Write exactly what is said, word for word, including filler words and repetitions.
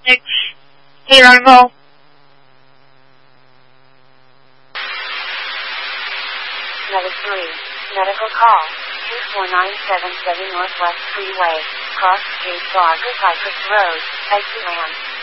six, Hilo. Level three, medical call, two four nine seven seven Northwest Freeway, cross Street Bar, Cypress Road, exit ramp.